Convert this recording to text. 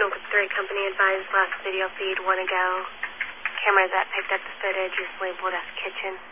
Oak 3 company advised last video feed 1 ago. Camera that picked up the footage is labeled as kitchen.